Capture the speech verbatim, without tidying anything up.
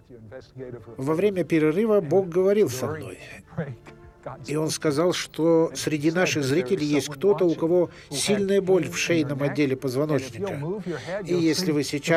Во время перерыва Бог говорил со мной. И Он сказал, что среди наших зрителей есть кто-то, у кого сильная боль в шейном отделе позвоночника. И если вы сейчас